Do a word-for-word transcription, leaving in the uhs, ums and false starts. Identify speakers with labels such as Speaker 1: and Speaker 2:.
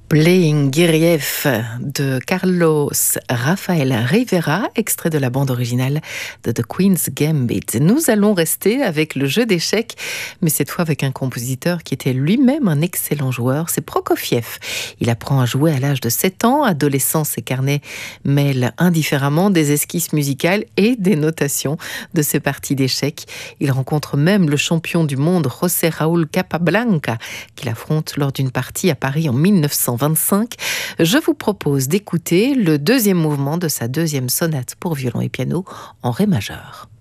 Speaker 1: Playing Guerrief de Carlos Rafael Rivera, extrait de la bande originale de The Queen's Gambit. Nous allons rester avec le jeu d'échecs, mais cette fois avec un compositeur qui était lui-même un excellent joueur, c'est Prokofiev. Il apprend à jouer à l'âge de sept ans. Adolescent, ses carnets mêlent indifféremment des esquisses musicales et des notations de ses parties d'échecs. Il rencontre même le champion du monde, José Raúl Capablanca, qu'il affronte lors d'une partie à Paris en mille neuf cent vingt-cinq. Je vous propose d'écouter le deuxième mouvement de sa deuxième sonate pour violon et piano en ré majeur.